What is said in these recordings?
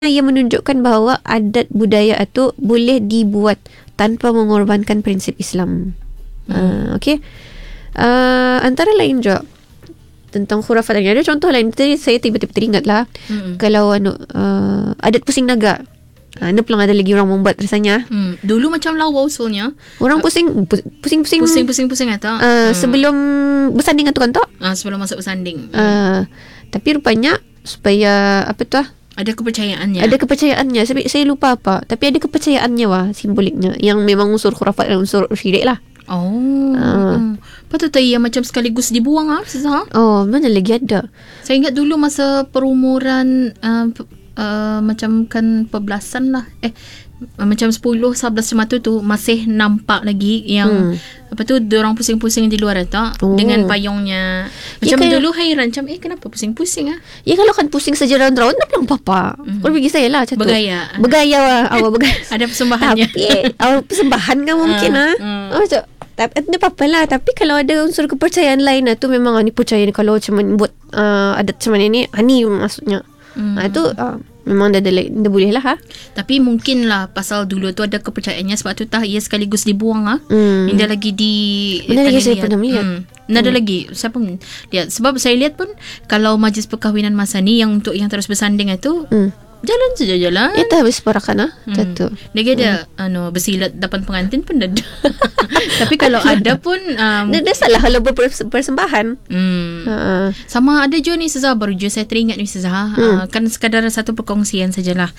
Ia menunjukkan bahawa adat budaya itu boleh dibuat tanpa mengorbankan prinsip Islam. Okey. Antara lain juga tentang khurafat lain. Ada contoh lain. Tadi saya tiba-tiba teringat lah. Kalau adat pusing naga. Ini pelang ada lagi orang membuat rasanya. Dulu macam lawa usulnya. Orang pusing atau sebelum bersanding atau kan tak? Sebelum masuk bersanding. Tapi rupanya supaya apa tu? Ada kepercayaannya. Saya lupa apa. Tapi ada kepercayaannya simboliknya. Yang memang unsur khurafat dan unsur syirik lah. Patut ia macam sekaligus dibuang mana lagi ada. Saya ingat dulu masa perumuran macam kan pebelasan lah. Macam 10, 11 macam tu masih nampak lagi yang apa tu diorang pusing-pusing di luar dengan payungnya. Macam dulu hairan macam kenapa pusing-pusing Ya kalau kan pusing saja round-round tak pelang apa. Kalau bagi saya lah macam Bergaya awak bergaya. Ada persembahannya. Tapi persembahan kan mungkin macam tak ada apa-apa lah. Tapi kalau ada unsur kepercayaan lain tu memang ni percaya kalau macam buat adat macam ni ni maksudnya. Itu memang dah boleh lah Tapi mungkin lah pasal dulu tu ada kepercayaannya, sebab tu ia sekaligus dibuang Indah lagi Mana lagi saya pernah melihat ada lagi saya pun lihat. Sebab saya lihat pun kalau majlis perkahwinan masa ni yang untuk yang terus bersanding itu jalan saja itu habis perakan jatuh. Lagi ada bersilat depan pengantin pun ada. Tapi kalau ada pun dia salah kalau berpersembahan. Sama ada juga ni Ustazah, baru je saya teringat ni Ustazah. Kan sekadar satu perkongsian sajalah.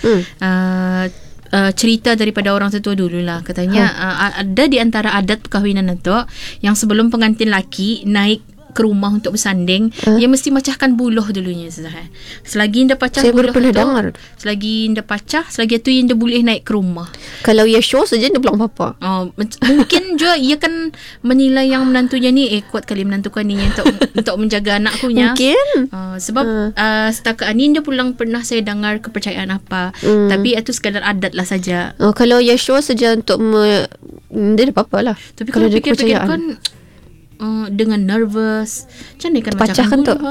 Cerita daripada orang tetua dulu lah. Katanya ada di antara adat perkahwinan itu yang sebelum pengantin laki naik ke rumah untuk bersanding, ia mesti macahkan buluh dulunya. Selagi anda pacah saya buluh pernah tu, dengar. selagi anda pacah, selagi tu anda boleh naik ke rumah. Kalau ia show saja dia bilang apa-apa. Mungkin juga ia kan menilai yang menantunya ni kuat kali menantukan ni untuk menjaga anakkunya. Mungkin sebab setakat ni dia pulang pernah saya dengar kepercayaan apa. Tapi itu sekadar adat lah saja. Kalau ia show saja untuk dia ada apa-apa lah. Tapi kalau fikir-fikir kan dengan nervous macam ni kan pecah kan tu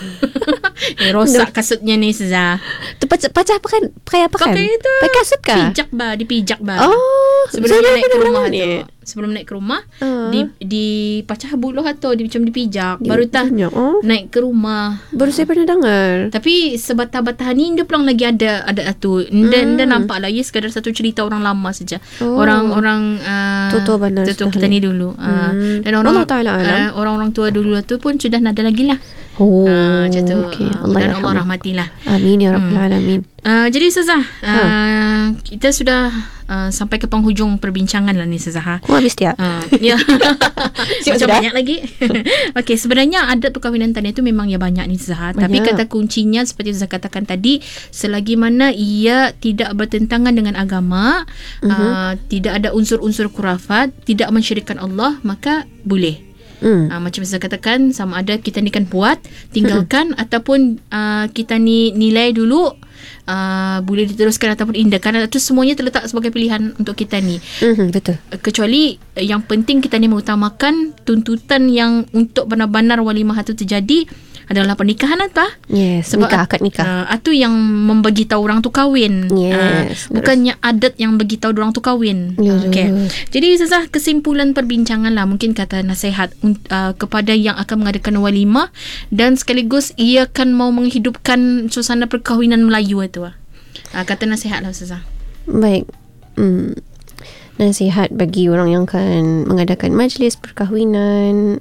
rosak kasutnya ni Seza. Pecah pakai apa kan? Pakai kasut kah? Dipijak sebelum naik ke rumah dipacah buluh atau macam dipijak baru naik ke rumah. Baru saya pernah dengar. Tapi sebatah-batah ni dia pulang lagi ada tu. Dan nampak lah ia sekadar satu cerita orang lama saja. Orang tutua kita ni dulu. Dan orang-orang tua dulu tu pun sudah ada lagi lah. Macam tu. Dan Allah rahmatilah. Amin ya Rabbal Alamin. Jadi Ustazah, kita sudah sampai ke penghujung perbincangan lah ni Ustazah. Habis dia. Ya. Macam banyak lagi. Okey, sebenarnya adat perkahwinan tadi itu memang banyak ni Ustazah. Tapi kata kuncinya seperti Ustazah katakan tadi, selagi mana ia tidak bertentangan dengan agama, tidak ada unsur-unsur khurafat, tidak mensyirikkan Allah, maka boleh. Macam saya katakan, sama ada kita ni kan buat, tinggalkan ataupun kita ni nilai dulu, boleh diteruskan ataupun indahkan. Itu semuanya terletak sebagai pilihan untuk kita ni. Betul. Kecuali yang penting kita ni mengutamakan tuntutan yang untuk benar-benar walimah itu terjadi adalah pernikahan Yes, sebab akad nikah. Itu yang membagi tahu orang tu kahwin. Yes, bukannya adat yang bagi tahu orang tu kahwin. Okey. Jadi Ustazah, kesimpulan perbincangan lah, mungkin kata nasihat kepada yang akan mengadakan walimah dan sekaligus ia akan mau menghidupkan suasana perkahwinan Melayu itu. Kata nasihat lah Ustazah. Baik. Nasihat bagi orang yang akan mengadakan majlis perkahwinan,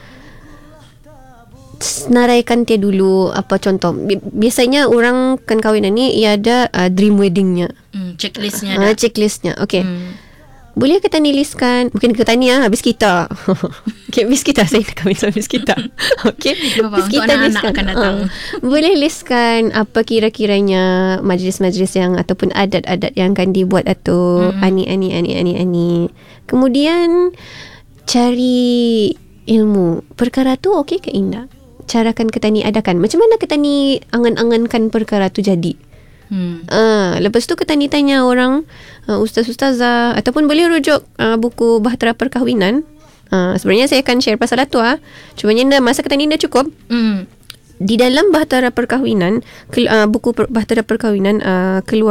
senaraikan dia dulu apa contoh. Biasanya orang kan kahwinan ni ia ada dream weddingnya. Checklistnya ada. Checklistnya. Okey. Boleh kita ni listkan, mungkin kita ni habis kita. Okey, habis kita saya nak kahwin habis kita. Okey. Habis kita anak-anak akan datang. Boleh listkan apa kira-kiranya majlis-majlis yang ataupun adat-adat yang akan dibuat atau ani. Kemudian cari ilmu perkara tu okey ke indah. Carakan kita ni adakan. Macam mana kita ni angan-angankan perkara tu jadi. Lepas tu kita ni tanya orang, ustaz-ustazah, ataupun boleh rujuk buku Bahtera Perkahwinan. Sebenarnya saya akan share pasal tu. Cuma masa kita ni dah cukup. Di dalam Bahtera Perkahwinan, buku Bahtera Perkahwinan keluar